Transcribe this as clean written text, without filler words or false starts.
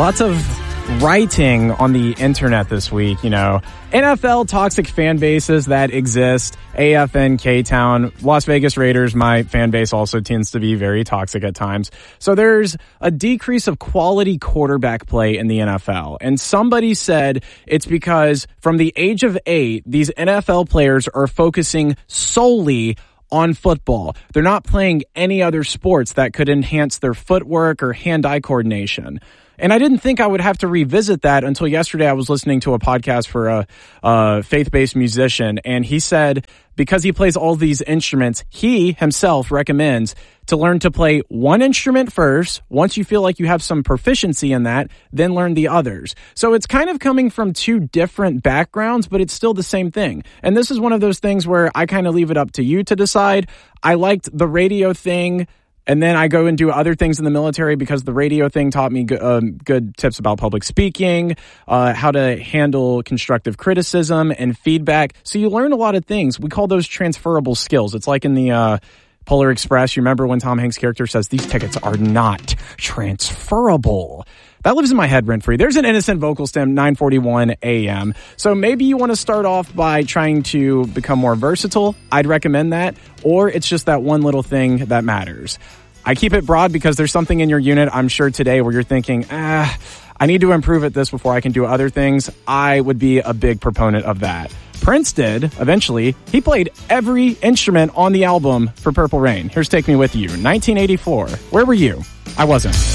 Lots of writing on the internet this week, NFL toxic fan bases that exist, AFN, K-Town, Las Vegas Raiders, my fan base also tends to be very toxic at times. So there's a decrease of quality quarterback play in the NFL. And somebody said it's because from the age of 8, these NFL players are focusing solely on football. They're not playing any other sports that could enhance their footwork or hand-eye coordination. And I didn't think I would have to revisit that until yesterday. I was listening to a podcast for a faith-based musician, and he said because he plays all these instruments, he himself recommends to learn to play one instrument first. Once you feel like you have some proficiency in that, then learn the others. So it's kind of coming from two different backgrounds, but it's still the same thing. And this is one of those things where I kind of leave it up to you to decide. I liked the radio thing. And then I go and do other things in the military because the radio thing taught me good tips about public speaking, how to handle constructive criticism and feedback. So you learn a lot of things. We call those transferable skills. It's like in the Polar Express. You remember when Tom Hanks' character says, these tickets are not transferable. That lives in my head rent-free. There's an innocent vocal stem, 9:41 a.m. So maybe you want to start off by trying to become more versatile. I'd recommend that. Or it's just that one little thing that matters. I keep it broad because there's something in your unit, I'm sure today, where you're thinking, I need to improve at this before I can do other things. I would be a big proponent of that. Prince did, eventually. He played every instrument on the album for Purple Rain. Here's Take Me With You, 1984. Where were you? I wasn't.